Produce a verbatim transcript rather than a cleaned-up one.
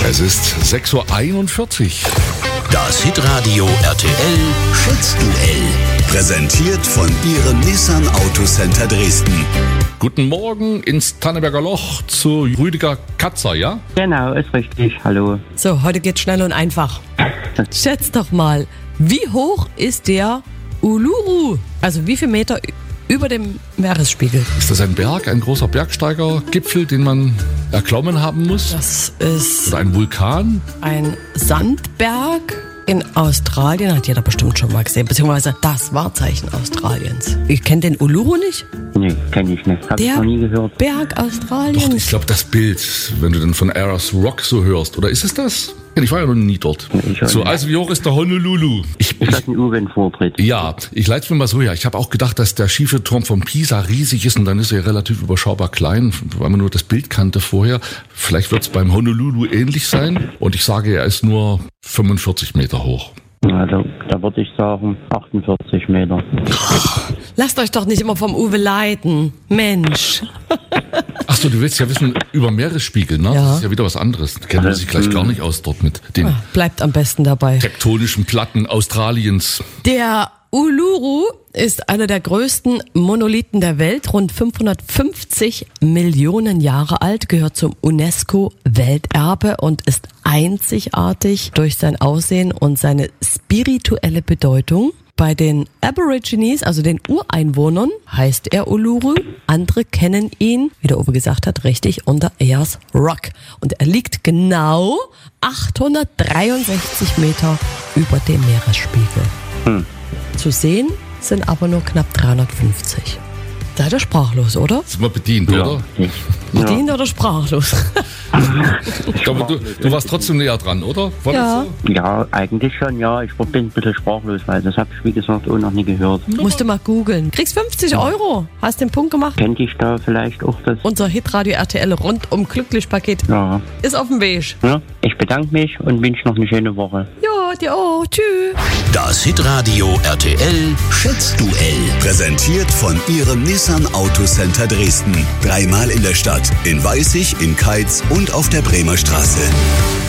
Es ist sechs Uhr einundvierzig. Das Hitradio R T L Schätzduell. Präsentiert von Ihrem Nissan Autocenter Dresden. Guten Morgen ins Tanneberger Loch zu Rüdiger Katzer, ja? Genau, ist richtig. Hallo. So, heute geht's schnell und einfach. Schätz doch mal, wie hoch ist der Uluru? Also wie viel Meter über dem Meeresspiegel? Ist das ein Berg, ein großer Bergsteigergipfel, den man erklommen haben muss? Das ist Oder ein Vulkan? ein Sandberg in Australien, hat jeder bestimmt schon mal gesehen, beziehungsweise das Wahrzeichen Australiens. Ich kenne den Uluru nicht. Nee, kenne ich nicht. Hab ich Der noch nie gehört. Berg Australiens. Doch, ich glaube, das Bild, wenn du dann von Ayers Rock so hörst. Oder ist es das? Ich war ja noch nie dort. Ich auch So, nicht. also wie hoch ist der Honolulu? Ich, Ist das ich, ein U-Wenn-Vortritt? ja, ich leite es mir mal so her. Ich habe auch gedacht, dass der schiefe Turm von Pisa riesig ist und dann ist er relativ überschaubar klein, weil man nur das Bild kannte vorher. Vielleicht wird es beim Honolulu ähnlich sein. Und ich sage, er ist nur fünfundvierzig Meter hoch. Also, da würde ich sagen achtundvierzig Meter. Lasst euch doch nicht immer vom Uwe leiten. Mensch. Ach so, du willst ja wissen über Meeresspiegel, ne? Ja. Das ist ja wieder was anderes. Da kennt man sich gleich gar nicht aus dort mit den Bleibt am besten dabei. tektonischen Platten Australiens. Der Uluru ist einer der größten Monolithen der Welt, rund fünfhundertfünfzig Millionen Jahre alt, gehört zum UNESCO-Welterbe und ist einzigartig durch sein Aussehen und seine spirituelle Bedeutung. Bei den Aborigines, also den Ureinwohnern, heißt er Uluru. Andere kennen ihn, wie der Uwe gesagt hat, richtig unter Ayers Rock. Und er liegt genau achthundertdreiundsechzig Meter über dem Meeresspiegel. Hm. Zu sehen sind aber nur knapp dreihundertfünfzig. Seid ihr sprachlos, oder? Sind wir bedient, Ja, oder? nicht. Bedient oder sprachlos? Ich glaube, du, du warst trotzdem näher dran, oder? War Ja. das so? Ja, eigentlich schon, ja. Ich bin ein bisschen sprachlos, weil das habe ich, wie gesagt, auch noch nie gehört. Musst du mal googeln. Kriegst fünfzig Euro. Hast den Punkt gemacht. Kennt ich da vielleicht auch das? Unser Hitradio R T L rundum glücklich Paket Ja. ist auf dem Weg. ja. Ich bedanke mich und wünsche noch eine schöne Woche. Ja, dir auch. Tschüss. Das Hitradio R T L Schätzduell. Präsentiert von Ihrem Nissan Autocenter Dresden. Dreimal in der Stadt, in Weißig, in Keitz und auf der Bremer Straße.